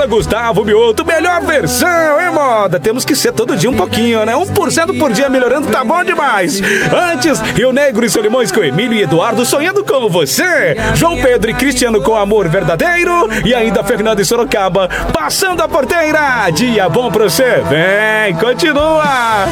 Moda Gustavo Mioto, melhor versão, hein, moda? Temos que ser todo dia um pouquinho, né? 1% por dia melhorando, tá bom demais. Antes, Rio Negro e Solimões com Emílio e Eduardo sonhando com você. João Pedro e Cristiano com Amor Verdadeiro. E ainda Fernando e Sorocaba passando a porteira. Dia bom pra você, vem, continua.